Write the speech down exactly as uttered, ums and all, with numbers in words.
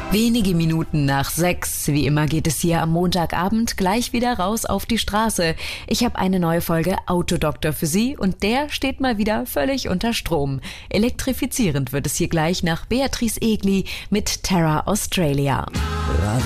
Wenige Minuten nach sechs. Wie immer geht es hier am Montagabend gleich wieder raus auf die Straße. Ich habe eine neue Folge Autodoktor für Sie und der steht mal wieder völlig unter Strom. Elektrifizierend wird es hier gleich nach Beatrice Egli mit Terra Australia.